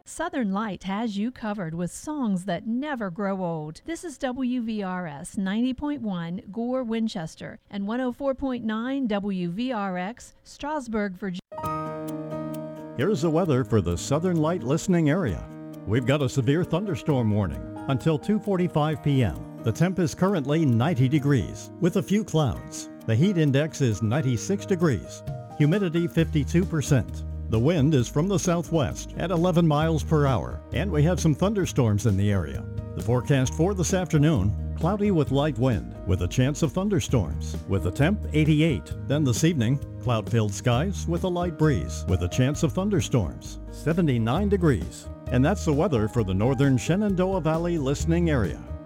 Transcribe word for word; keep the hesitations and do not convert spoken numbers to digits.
Southern Light has you covered with songs that never grow old. This is W V R S ninety point one Gore, Winchester, and one oh four point nine W V R X, Strasburg, Virginia. Here's the weather for the Southern Light listening area. We've got a severe thunderstorm warning until two forty-five p.m. The temp is currently ninety degrees with a few clouds. The heat index is ninety-six degrees. Humidity fifty-two percent. The wind is from the southwest at eleven miles per hour, and we have some thunderstorms in the area. The forecast for this afternoon, cloudy with light wind with a chance of thunderstorms with a temp eighty-eight. Then this evening, cloud-filled skies with a light breeze with a chance of thunderstorms, seventy-nine degrees. And that's the weather for the northern Shenandoah Valley listening area.